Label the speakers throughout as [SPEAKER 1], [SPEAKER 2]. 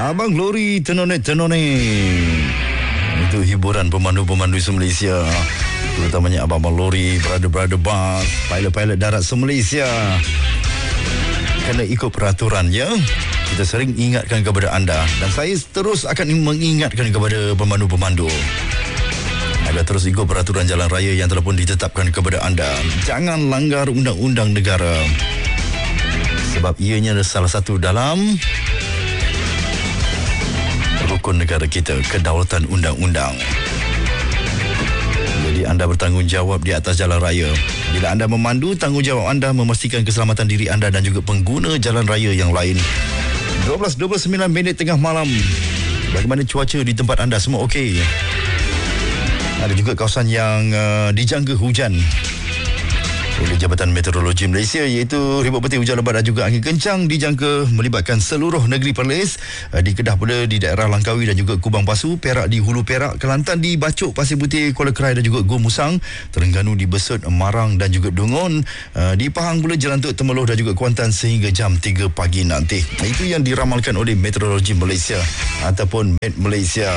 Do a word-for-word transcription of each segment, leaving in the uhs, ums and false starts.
[SPEAKER 1] Abang Lori Tenonet-Tenonet. Itu hiburan pemandu-pemandu se-Malaysia, terutamanya abang-abang lori, brother-brother bus, pilot-pilot darat se-Malaysia. Kena ikut peraturan, ya. Kita sering ingatkan kepada anda, dan saya terus akan mengingatkan kepada pemandu-pemandu agar terus ikut peraturan jalan raya yang telah pun ditetapkan kepada anda. Jangan langgar undang-undang negara, sebab ianya salah satu dalam rukun negara kita, kedaulatan undang-undang. Jadi anda bertanggungjawab di atas jalan raya. Bila anda memandu, tanggungjawab anda memastikan keselamatan diri anda dan juga pengguna jalan raya yang lain. dua belas dua puluh sembilan minit tengah malam. Bagaimana cuaca di tempat anda? Semua okey? Ada juga kawasan yang uh, dijangka hujan oleh Jabatan Meteorologi Malaysia, iaitu ribut peti, hujan lebat dan juga angin kencang dijangka melibatkan seluruh negeri Perlis. Di Kedah pula, di daerah Langkawi dan juga Kubang Pasu, Perak di Hulu Perak, Kelantan di Bacok, Pasir Putih, Kuala Kerai dan juga Gua Musang, Terengganu di Besut, Marang dan juga Dungun, di Pahang pula Jalan Tok Temeloh dan juga Kuantan sehingga jam tiga pagi nanti. Itu yang diramalkan oleh Meteorologi Malaysia ataupun Met Malaysia.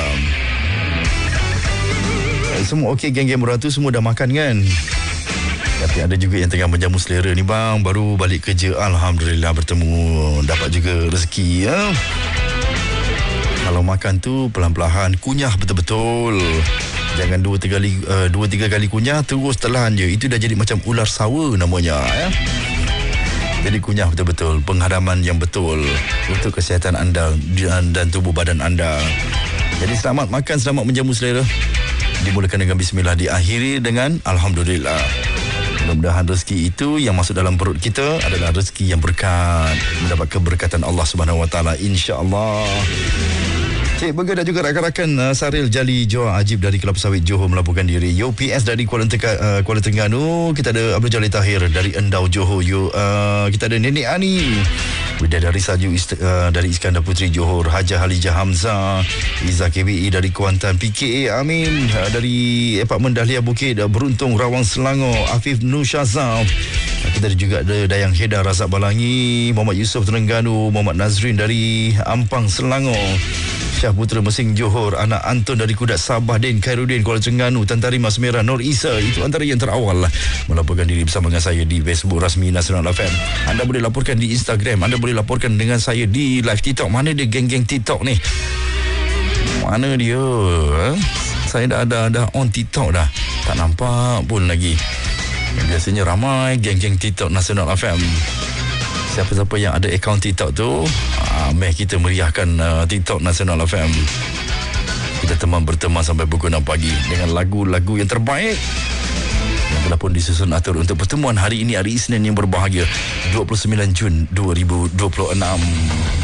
[SPEAKER 1] Semua okey, geng-geng meratu semua dah makan kan? Tapi ada juga yang tengah menjamu selera ni bang. Baru balik kerja, alhamdulillah bertemu, dapat juga rezeki, ya. Kalau makan tu perlahan-lahan, kunyah betul-betul. Jangan dua tiga kali uh, dua tiga kali kunyah terus telan je. Itu dah jadi macam ular sawa namanya, ya. Jadi kunyah betul-betul, penghadaman yang betul untuk kesihatan anda dan, dan tubuh badan anda. Jadi selamat makan, selamat menjamu selera. Dimulakan dengan bismillah, diakhiri dengan alhamdulillah. Mudah-mudahan rezeki itu yang masuk dalam perut kita adalah rezeki yang berkat, mendapat keberkatan Allah Subhanahu Wa Taala, insya-Allah. Cik Burger dan juga rakan-rakan uh, Saril Jali Joa Ajib dari Kelapa Sawit Johor melaporkan diri. Yo P S dari Kuala, Teka, uh, Kuala Terengganu. Kita ada Abdul Jalil Tahir dari Endau Johor. Yo, uh, kita ada Nenek Ani dari Salju uh, dari Iskandar Puteri Johor. Hajah Halijah Hamzah, Iza K B E dari Kuantan, P K A Amin uh, dari Apartmen Dahlia Bukit, uh, Beruntung Rawang Selangor, Afif Nur Syazam. Kita ada juga ada Dayang Heda Razak Balangi, Muhammad Yusof Terengganu, Muhammad Nazrin dari Ampang Selangor, Syah Putra Mesing Johor, Anak Anton dari Kudat Sabah, Den Khairuddin Kuala Terengganu, Tan Tarima Semera, Nur Isa. Itu antara yang terawal lah melaporkan diri bersama dengan saya di Facebook rasmi Nasional F M. Anda boleh laporkan di Instagram, anda boleh laporkan dengan saya di live TikTok. Mana dia geng-geng TikTok ni? Mana dia? Eh? Saya dah ada dah on TikTok dah. Tak nampak pun lagi. Biasanya ramai geng-geng TikTok Nasional F M. Siapa-siapa yang ada akaun TikTok tu, ah, meh kita meriahkan uh, TikTok Nasional F M. Kita teman berteman sampai pukul enam pagi dengan lagu-lagu yang terbaik yang telah pun disusun atur untuk pertemuan hari ini, hari Isnin yang berbahagia, dua puluh sembilan Jun dua ribu dua puluh enam.